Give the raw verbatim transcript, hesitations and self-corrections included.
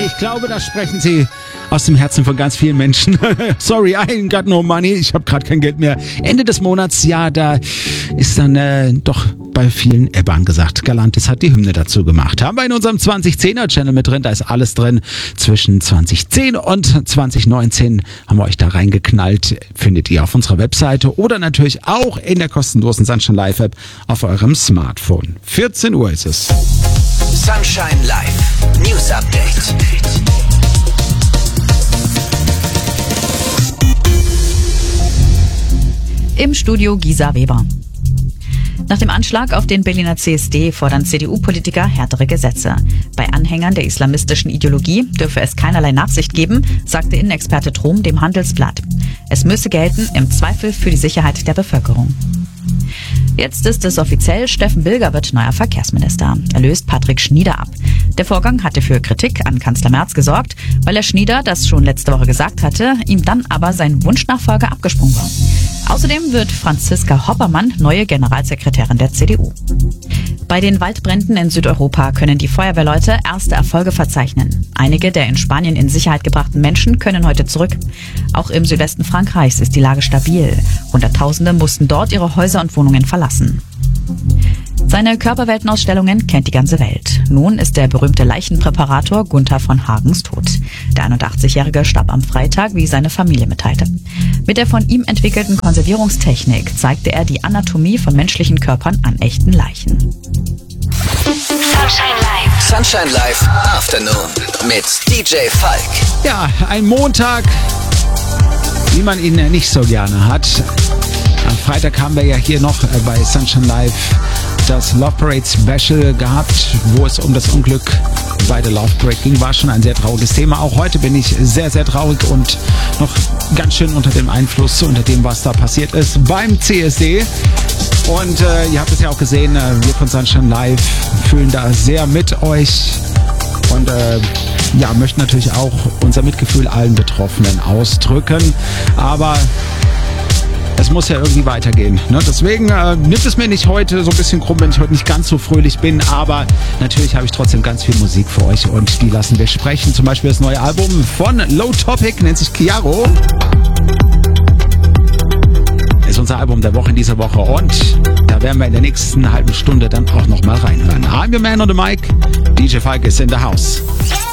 Ich glaube, da sprechen Sie aus dem Herzen von ganz vielen Menschen. Sorry, I ain't got no money. Ich habe gerade kein Geld mehr. Ende des Monats, ja, da ist dann äh, doch bei vielen Ebbe angesagt. Galantis hat die Hymne dazu gemacht. Haben wir in unserem zwanzig zehner Channel mit drin. Da ist alles drin. Zwischen zwanzig zehn und zwanzig neunzehn haben wir euch da reingeknallt. Findet ihr auf unserer Webseite oder natürlich auch in der kostenlosen Sunshine Live App auf eurem Smartphone. vierzehn Uhr ist es. Sunshine Live News Update. Im Studio Gisa Weber. Nach dem Anschlag auf den Berliner C S D fordern C D U-Politiker härtere Gesetze. Bei Anhängern der islamistischen Ideologie dürfe es keinerlei Nachsicht geben, sagte Innenexperte Trom dem Handelsblatt. Es müsse gelten, im Zweifel für die Sicherheit der Bevölkerung. Jetzt ist es offiziell, Steffen Bilger wird neuer Verkehrsminister. Er löst Patrick Schnieder ab. Der Vorgang hatte für Kritik an Kanzler Merz gesorgt, weil er Schnieder das schon letzte Woche gesagt hatte, ihm dann aber sein Wunschnachfolger abgesprungen war. Außerdem wird Franziska Hoppermann neue Generalsekretärin der C D U. Bei den Waldbränden in Südeuropa können die Feuerwehrleute erste Erfolge verzeichnen. Einige der in Spanien in Sicherheit gebrachten Menschen können heute zurück. Auch im Südwesten Frankreichs ist die Lage stabil. Hunderttausende mussten dort ihre Häuser und Wohnungen verlassen. Seine Körperweltenausstellungen kennt die ganze Welt. Nun ist der berühmte Leichenpräparator Gunther von Hagens tot. Der einundachtzigjährige starb am Freitag, wie seine Familie mitteilte. Mit der von ihm entwickelten Konservierungstechnik zeigte er die Anatomie von menschlichen Körpern an echten Leichen. Sunshine Live. Sunshine Live Afternoon mit D J Falk. Ja, ein Montag, wie man ihn nicht so gerne hat. Am Freitag haben wir ja hier noch bei Sunshine Live das Love Parade Special gehabt, wo es um das Unglück bei der Love Parade ging. War schon ein sehr trauriges Thema. Auch heute bin ich sehr, sehr traurig und noch ganz schön unter dem Einfluss, unter dem, was da passiert ist beim C S D. Und äh, ihr habt es ja auch gesehen, äh, wir von Sunshine Live fühlen da sehr mit euch und äh, ja, möchten natürlich auch unser Mitgefühl allen Betroffenen ausdrücken. Aber es muss ja irgendwie weitergehen. Ne? Deswegen äh, nimmt es mir nicht heute so ein bisschen krumm, wenn ich heute nicht ganz so fröhlich bin. Aber natürlich habe ich trotzdem ganz viel Musik für euch und die lassen wir sprechen. Zum Beispiel das neue Album von Low Topic, nennt sich Chiaro. Ist unser Album der Woche in dieser Woche und da werden wir in der nächsten halben Stunde dann auch nochmal reinhören. I'm your man on the mic. D J Falk ist in the house.